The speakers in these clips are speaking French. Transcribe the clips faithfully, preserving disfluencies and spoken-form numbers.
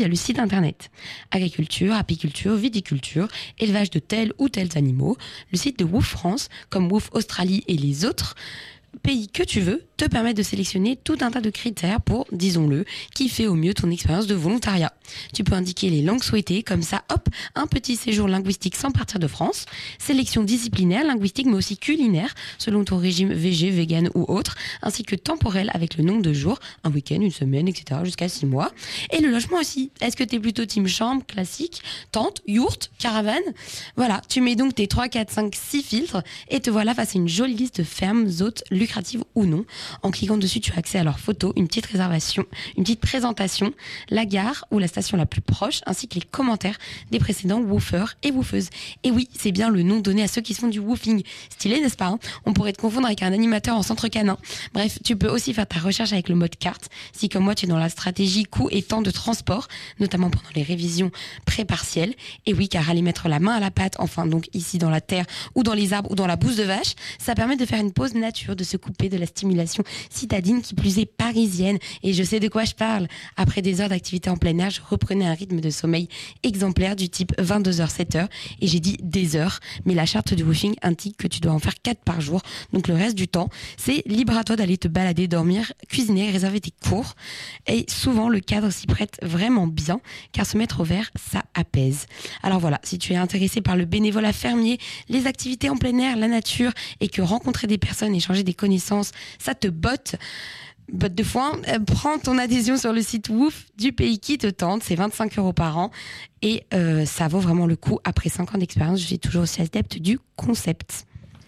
il y a le site internet. Agriculture, apiculture, viticulture, élevage de tels ou tels animaux. Le site de Woof France, comme Woof Australie et les autres pays que tu veux, te permettent de sélectionner tout un tas de critères pour, disons-le, kiffer au mieux ton expérience de volontariat. Tu peux indiquer les langues souhaitées, comme ça, hop, un petit séjour linguistique sans partir de France, sélection disciplinaire, linguistique, mais aussi culinaire, selon ton régime végé, vegan ou autre, ainsi que temporel avec le nombre de jours, un week-end, une semaine, et cetera, jusqu'à six mois. Et le logement aussi. Est-ce que tu es plutôt team chambre, classique, tente, yourte, caravane? Voilà, tu mets donc tes trois, quatre, cinq, six filtres et te voilà face à une jolie liste de fermes, hôtes, lucratives ou non. En cliquant dessus, tu as accès à leurs photos, une petite réservation, une petite présentation, la gare ou la station la plus proche, ainsi que les commentaires des précédents woofers et woofeuses. Et oui, c'est bien le nom donné à ceux qui font du woofing. Stylé, n'est-ce pas, hein? On pourrait te confondre avec un animateur en centre canin. Bref, tu peux aussi faire ta recherche avec le mode carte, si comme moi tu es dans la stratégie coût et temps de transport, notamment pendant les révisions pré-partielles. Et oui, car aller mettre la main à la pâte, enfin donc ici dans la terre ou dans les arbres ou dans la bouse de vache, ça permet de faire une pause nature, de se couper de la stimulation citadine qui plus est parisienne. Et je sais de quoi je parle. Après des heures d'activité en plein air, je reprenais un rythme de sommeil exemplaire du type vingt-deux heures sept heures. Et j'ai dit des heures, mais la charte du woofing indique que tu dois en faire quatre par jour. Donc le reste du temps, c'est libre à toi d'aller te balader, dormir, cuisiner, réserver tes cours. Et souvent, le cadre s'y prête vraiment bien, car se mettre au vert, ça apaise. Alors voilà, si tu es intéressé par le bénévolat fermier, les activités en plein air, la nature, et que rencontrer des personnes, échanger des connaissances, ça te botte, botte de foin, euh, prends ton adhésion sur le site Woof du pays qui te tente, c'est vingt-cinq euros par an, et euh, ça vaut vraiment le coup. Après cinq ans d'expérience, je suis toujours aussi adepte du concept.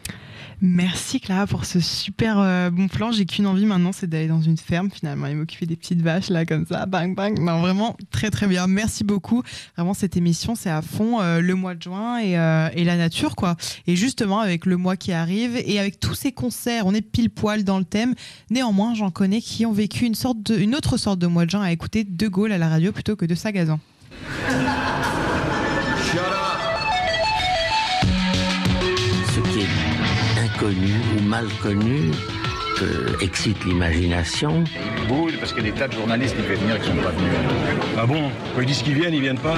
Merci Clara pour ce super euh, bon plan. J'ai qu'une envie maintenant, c'est d'aller dans une ferme finalement et m'occuper des petites vaches là comme ça, bang bang. Non, vraiment très très bien. Merci beaucoup. Vraiment cette émission c'est à fond euh, le mois de juin et, euh, et la nature quoi. Et justement avec le mois qui arrive et avec tous ces concerts, on est pile poil dans le thème. Néanmoins, j'en connais qui ont vécu une sorte de, une autre sorte de mois de juin à écouter De Gaulle à la radio plutôt que de Sagazan. Connu ou mal connu euh, excite l'imagination. Ils bouillent parce qu'il y a des tas de journalistes qui devaient venir qui ne sont pas venus. Ah bon? Quand ils disent qu'ils viennent, ils viennent pas?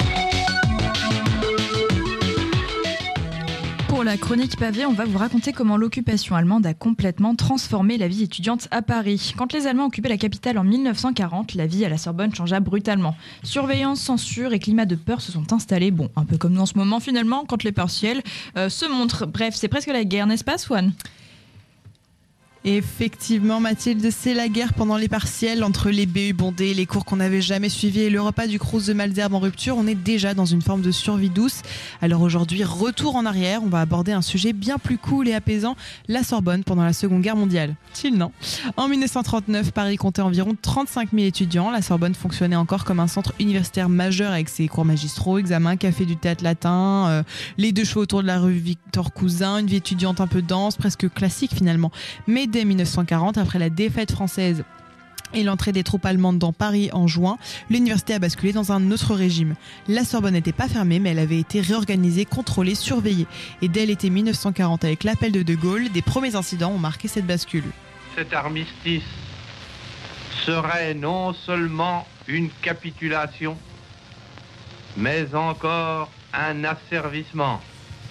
Pour la chronique pavée, on va vous raconter comment l'occupation allemande a complètement transformé la vie étudiante à Paris. Quand les Allemands occupaient la capitale en mille neuf cent quarante, la vie à la Sorbonne changea brutalement. Surveillance, censure et climat de peur se sont installés. Bon, un peu comme nous en ce moment finalement, quand les partiels euh, se montrent. Bref, c'est presque la guerre, n'est-ce pas, Swan ? Effectivement, Mathilde, c'est la guerre pendant les partiels entre les B U bondés, les cours qu'on n'avait jamais suivis et le repas du Crous de Malzerbe en rupture. On est déjà dans une forme de survie douce. Alors aujourd'hui, retour en arrière, on va aborder un sujet bien plus cool et apaisant, la Sorbonne pendant la Seconde Guerre mondiale. Chill, non ? En mille neuf cent trente-neuf, Paris comptait environ trente-cinq mille étudiants. La Sorbonne fonctionnait encore comme un centre universitaire majeur avec ses cours magistraux, examens, café du théâtre latin, euh, les deux chevaux autour de la rue Victor Cousin, une vie étudiante un peu dense, presque classique finalement. Mais dès mille neuf cent quarante, après la défaite française et l'entrée des troupes allemandes dans Paris en juin, l'université a basculé dans un autre régime. La Sorbonne n'était pas fermée, mais elle avait été réorganisée, contrôlée, surveillée. Et dès l'été mille neuf cent quarante, avec l'appel de De Gaulle, des premiers incidents ont marqué cette bascule. Cet armistice serait non seulement une capitulation, mais encore un asservissement.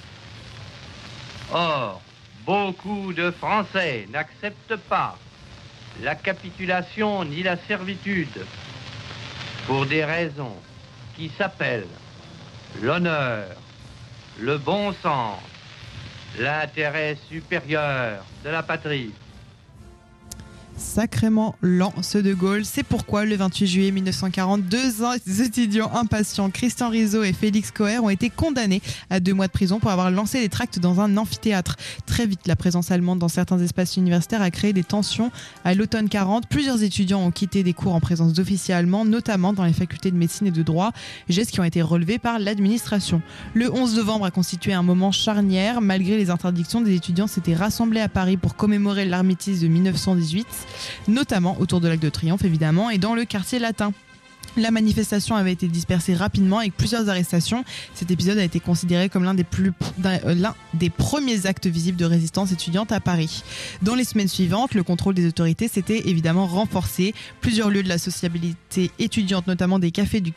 Or, beaucoup de Français n'acceptent pas la capitulation ni la servitude pour des raisons qui s'appellent l'honneur, le bon sens, l'intérêt supérieur de la patrie. Sacrément lent ce De Gaulle, c'est pourquoi le vingt-huit juillet mille neuf cent quarante, deux étudiants impatients, Christian Rizzo et Félix Coher, ont été condamnés à deux mois de prison pour avoir lancé des tracts dans un amphithéâtre. Très vite, la présence allemande dans certains espaces universitaires a créé des tensions. À l'automne quarante, plusieurs étudiants ont quitté des cours en présence d'officiers allemands, notamment dans les facultés de médecine et de droit, gestes qui ont été relevés par l'administration. Le onze novembre a constitué un moment charnière. Malgré les interdictions, des étudiants s'étaient rassemblés à Paris pour commémorer l'armistice de mille neuf cent dix-huit, notamment autour de l'Arc de Triomphe évidemment et dans le quartier latin. La manifestation avait été dispersée rapidement avec plusieurs arrestations. Cet épisode a été considéré comme l'un des, plus, euh, l'un des premiers actes visibles de résistance étudiante à Paris. Dans les semaines suivantes, le contrôle des autorités s'était évidemment renforcé. Plusieurs lieux de la sociabilité étudiante, notamment des cafés du